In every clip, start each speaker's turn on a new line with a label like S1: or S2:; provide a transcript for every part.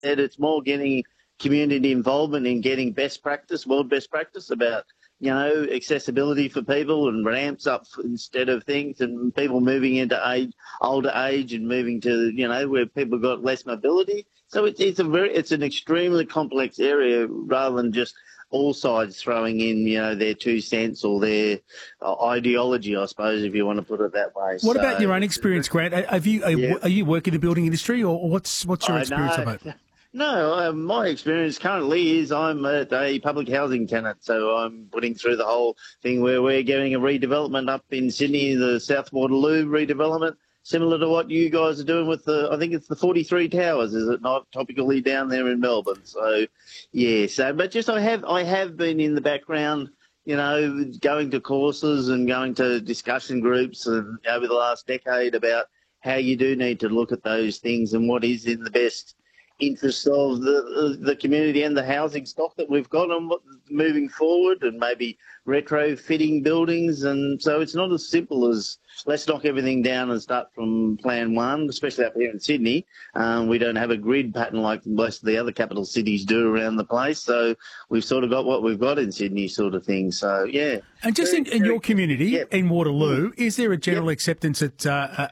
S1: said, it's more getting community involvement in getting best practice, world best practice about, accessibility for people and ramps up instead of things, and people moving into older age and moving to, where people got less mobility. So it's an extremely complex area rather than just all sides throwing in, their 2 cents or their ideology, I suppose, if you want to put it that way.
S2: What about your own experience, Grant? Are you working in the building industry, or what's your experience of it?
S1: No, my experience currently is I'm at a public housing tenant, so I'm putting through the whole thing where we're getting a redevelopment up in Sydney, the South Waterloo redevelopment, similar to what you guys are doing with I think it's the 43 Towers, is it not, topically down there in Melbourne? So, yeah, but just I have been in the background, going to courses and going to discussion groups and over the last decade about how you do need to look at those things and what is in the best interest of the community and the housing stock that we've got on moving forward, and maybe retrofitting buildings. And so it's not as simple as let's knock everything down and start from plan one, especially up here in Sydney. We don't have a grid pattern like most of the other capital cities do around the place. So we've sort of got what we've got in Sydney sort of thing. So, yeah.
S2: And just in your community, in Waterloo, is there a general acceptance that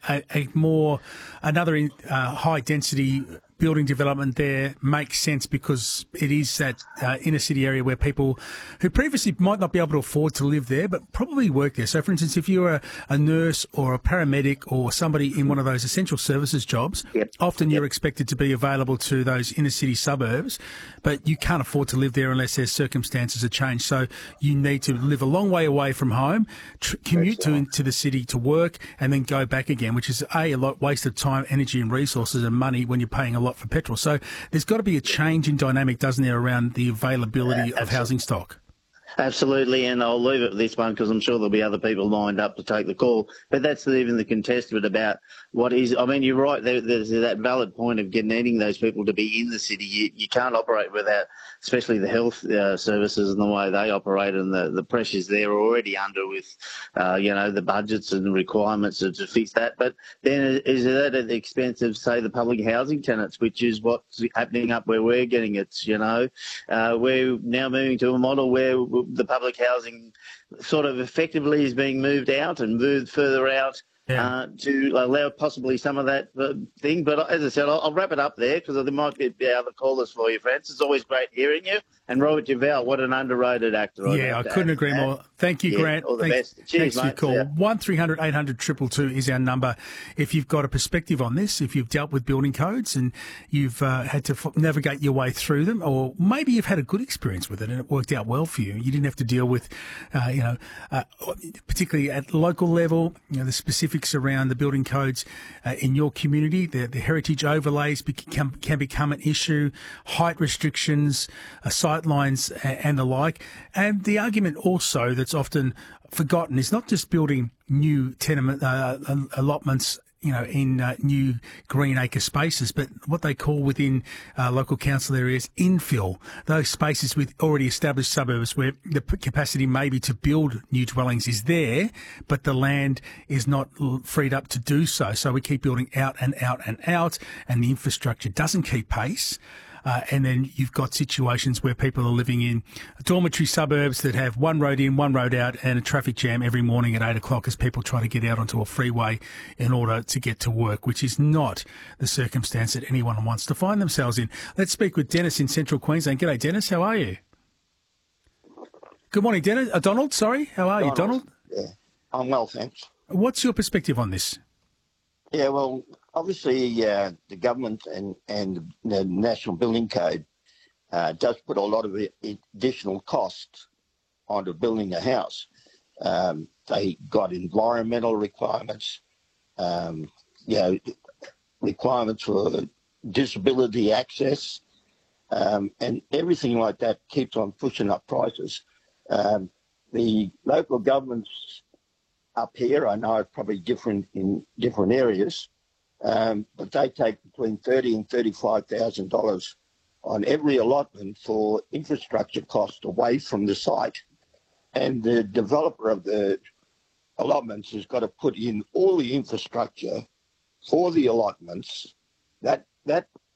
S2: another high density building development there makes sense because it is that inner city area where people who previously might not be able to afford to live there but probably work there? So, for instance, if you're a nurse or a paramedic or somebody in one of those essential services jobs, often you're expected to be available to those inner city suburbs, but you can't afford to live there unless their circumstances are changed. So you need to live a long way away from home, commute to the city to work, and then go back again, which is a lot waste of time, energy and resources and money when you're paying a lot for petrol. So there's got to be a change in dynamic, doesn't there, around the availability of housing stock?
S1: Absolutely, and I'll leave it with this one because I'm sure there'll be other people lined up to take the call. But that's even the contested about what is. I mean, you're right. There's that valid point of needing those people to be in the city. You can't operate without, especially the health services and the way they operate and the pressures they're already under with, the budgets and the requirements to fix that. But then is that at the expense of, say, the public housing tenants, which is what's happening up where we're getting it? We're now moving to a model where the public housing sort of effectively is being moved out and moved further out to allow possibly some of that thing. But as I said, I'll wrap it up there because there might be other callers for you, Francis. It's always great hearing you. And Robert Duvall, what an underrated actor.
S2: I couldn't agree more. Thank you, Grant.
S1: All the best. Cheers,
S2: thanks for your call. 1300 800 222 is our number. If you've got a perspective on this, if you've dealt with building codes and you've had to navigate your way through them, or maybe you've had a good experience with it and it worked out well for you. You didn't have to deal with, particularly at local level, the specifics around the building codes in your community. The heritage overlays can become an issue, height restrictions, sight lines and the like. And the argument also that's often forgotten is not just building new tenement allotments, in new green acre spaces, but what they call within local council areas infill, those spaces with already established suburbs where the capacity maybe to build new dwellings is there, but the land is not freed up to do so. So we keep building out and out and out, and the infrastructure doesn't keep pace. And then you've got situations where people are living in dormitory suburbs that have one road in, one road out, and a traffic jam every morning at 8 o'clock as people try to get out onto a freeway in order to get to work, which is not the circumstance that anyone wants to find themselves in. Let's speak with Dennis in Central Queensland. G'day, Dennis. How are you? Good morning, Dennis. Donald, sorry. How are you, Donald?
S3: Yeah, I'm well, thanks.
S2: What's your perspective on this?
S3: Yeah, well, obviously the government and the National Building Code does put a lot of additional costs onto building a house. They got environmental requirements, requirements for disability access, and everything like that keeps on pushing up prices. The local governments up here, I know it's probably different in different areas, but they take between $30,000 and $35,000 on every allotment for infrastructure cost away from the site. And the developer of the allotments has got to put in all the infrastructure for the allotments. That